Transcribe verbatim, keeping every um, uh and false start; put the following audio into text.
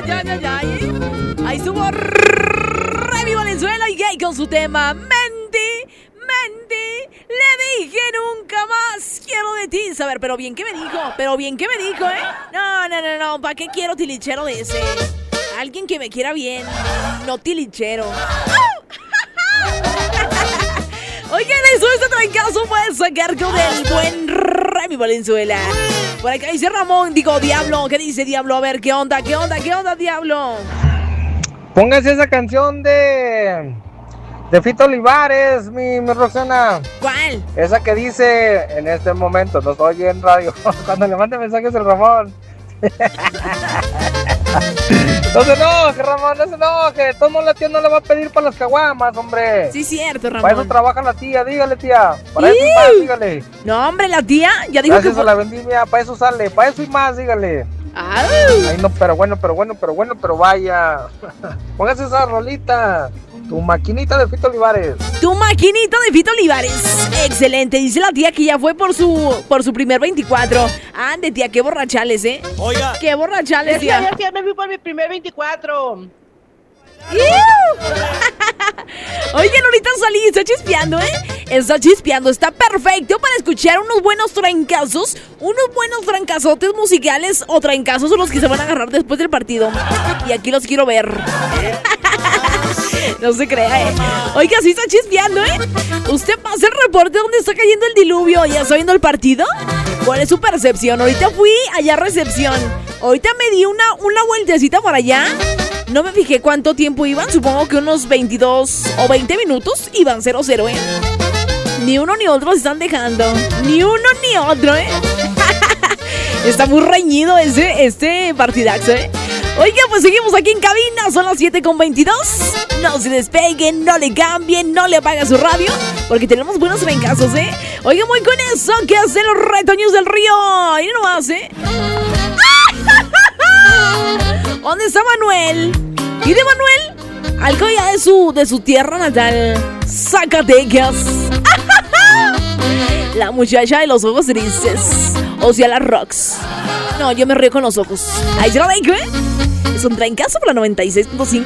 ay, ay, ay, ¿eh? Ahí estuvo Remy Valenzuela y Gay con su tema Mendy, Mendy, le dije nunca más quiero de ti. A ver, pero bien que me dijo, pero bien que me dijo, ¿eh? No, no, no, no, ¿para qué quiero tilichero de ese? Alguien que me quiera bien, no tilichero. Oigan, eso este trancazo puede sacar con el buen Remy Valenzuela. Por acá dice Ramón, digo, Diablo, ¿qué dice Diablo? A ver, ¿qué onda? ¿Qué onda? ¿Qué onda, Diablo? Póngase esa canción de de Fito Olivares, mi, mi Roxana. ¿Cuál? Esa que dice, en este momento, no estoy en radio, cuando le mande mensajes el Ramón. No se enoje, Ramón, no se enoje. Todo mundo la tía no le va a pedir para las caguamas, hombre. Sí, cierto, Ramón. Para eso trabaja la tía, dígale, tía. Para eso y más, dígale. No, hombre, la tía ya dijo Gracias que... a la vendimia, para eso sale, para eso y más, dígale. ¡Ay! Ay, no, pero bueno, pero bueno, pero bueno, pero vaya. Póngase esa rolita. Tu maquinita de Fito Olivares. Tu maquinita de Fito Olivares. Excelente. Dice la tía que ya fue por su por su primer veinticuatro. Ande, tía, qué borrachales, ¿eh? Oiga. Qué borrachales, Es que tía. ayer sí me fui por mi primer veinticuatro. Oigan, ahorita salí, está chispeando, ¿eh? Está chispeando, está perfecto para escuchar unos buenos trancazos, unos buenos trancazotes musicales o trancazos son los que se van a agarrar después del partido. Y aquí los quiero ver. No se crea, ¿eh? Oiga, sí está chispeando, ¿eh? Usted pasa el reporte donde está cayendo el diluvio. ¿Ya está viendo el partido? ¿Cuál es su percepción? Ahorita fui allá a recepción. Ahorita me di una, una vueltecita para allá. No me fijé cuánto tiempo iban. Supongo que unos veintidós o veinte minutos. Iban cero cero, ¿eh? Ni uno ni otro se están dejando. Ni uno ni otro, ¿eh? Está muy reñido ese, este partidazo, ¿eh? Oiga, pues seguimos aquí en cabina. Son las siete con veintidós. No se despeguen, no le cambien, no le apaguen su radio, porque tenemos buenos trancazos, ¿eh? Oiga, muy con eso, ¿qué hacen los retoños del río? Ahí no hace. ¿Dónde está Manuel? ¿Y de Manuel? Algo ya de su, de su tierra natal, Zacatecas. La muchacha de los ojos grises. O sea, la Rox. No, yo me río con los ojos. Ahí se lo dejo, ¿eh? Es un trancazo por la noventa y seis punto cinco.